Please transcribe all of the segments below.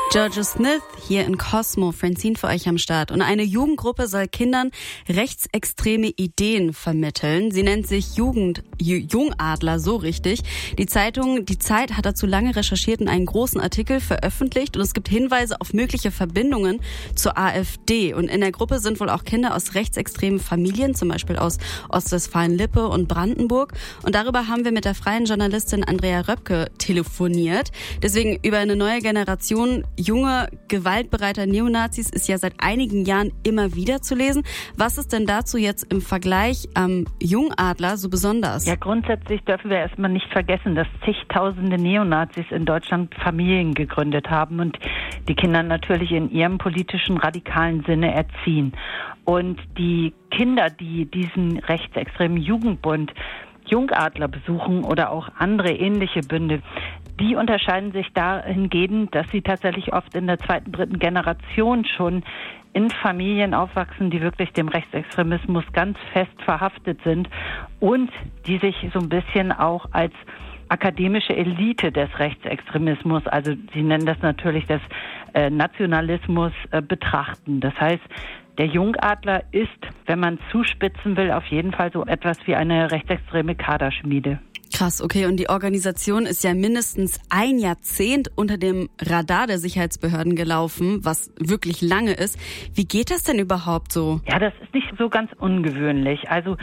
Georgia Smith hier in Cosmo, Francine für euch am Start. Und eine Jugendgruppe soll Kindern rechtsextreme Ideen vermitteln. Sie nennt sich Jungadler, so richtig. Die Zeitung Die Zeit hat dazu lange recherchiert und einen großen Artikel veröffentlicht. Und es gibt Hinweise auf mögliche Verbindungen zur AfD. Und in der Gruppe sind wohl auch Kinder aus rechtsextremen Familien, zum Beispiel aus Ostwestfalen-Lippe und Brandenburg. Und darüber haben wir mit der freien Journalistin Andrea Röpke telefoniert. Deswegen über eine neue Generation junge, gewaltbereiter Neonazis ist ja seit einigen Jahren immer wieder zu lesen. Was ist denn dazu jetzt im Vergleich am Jungadler so besonders? Ja, grundsätzlich dürfen wir erstmal nicht vergessen, dass zigtausende Neonazis in Deutschland Familien gegründet haben und die Kinder natürlich in ihrem politischen radikalen Sinne erziehen. Und die Kinder, die diesen rechtsextremen Jugendbund Jungadler besuchen oder auch andere ähnliche Bünde, die unterscheiden sich dahingehend, dass sie tatsächlich oft in der zweiten, dritten Generation schon in Familien aufwachsen, die wirklich dem Rechtsextremismus ganz fest verhaftet sind und die sich so ein bisschen auch als akademische Elite des Rechtsextremismus, also sie nennen das natürlich des Nationalismus, betrachten. Das heißt, der Jungadler ist, wenn man zuspitzen will, auf jeden Fall so etwas wie eine rechtsextreme Kaderschmiede. Krass, okay. Und die Organisation ist ja mindestens ein Jahrzehnt unter dem Radar der Sicherheitsbehörden gelaufen, was wirklich lange ist. Wie geht das denn überhaupt so? Ja, das ist nicht so ganz ungewöhnlich. Also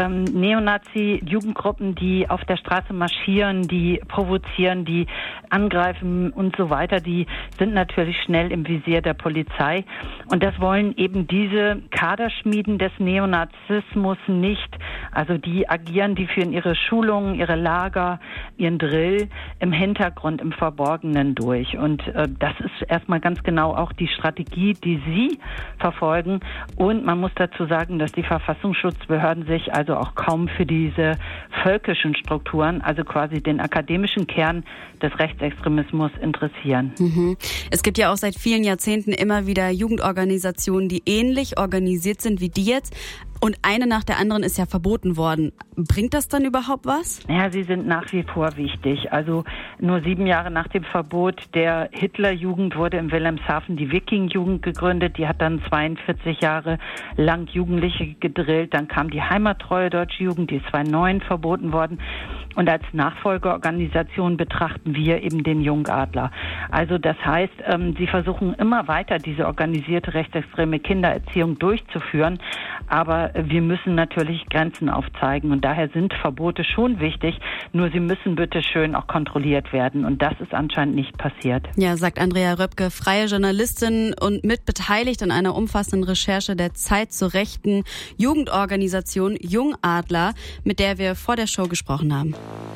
Neonazi-Jugendgruppen, die auf der Straße marschieren, die provozieren, die angreifen und so weiter, die sind natürlich schnell im Visier der Polizei. Und das wollen eben diese Kaderschmieden des Neonazismus nicht. Also die agieren, die führen ihre Schulungen, ihre Lager, ihren Drill im Hintergrund, im Verborgenen durch. Und das ist erstmal ganz genau auch die Strategie, die sie verfolgen. Und man muss dazu sagen, dass die Verfassungsschutzbehörden sich also auch kaum für diese völkischen Strukturen, also quasi den akademischen Kern des Rechtsextremismus interessieren. Mhm. Es gibt ja auch seit vielen Jahrzehnten immer wieder Jugendorganisationen, die ähnlich organisiert sind wie die jetzt. Und eine nach der anderen ist ja verboten worden. Bringt das dann überhaupt was? Ja, sie sind nach wie vor wichtig. Also nur 7 Jahre nach dem Verbot der Hitlerjugend wurde in Wilhelmshaven die Wiking-Jugend gegründet. Die hat dann 42 Jahre lang Jugendliche gedrillt. Dann kam die heimattreue Deutsche Jugend, die ist 2009 verboten worden. Und als Nachfolgeorganisation betrachten wir eben den Jungadler. Also das heißt, sie versuchen immer weiter diese organisierte rechtsextreme Kindererziehung durchzuführen. Aber wir müssen natürlich Grenzen aufzeigen. Und daher sind Verbote schon wichtig. Nur sie müssen bitte schön auch kontrolliert werden. Und das ist anscheinend nicht passiert. Ja, sagt Andrea Röpke, freie Journalistin und mitbeteiligt an einer umfassenden Recherche der Zeit zur rechten Jugendorganisation Jungadler, mit der wir vor der Show gesprochen haben.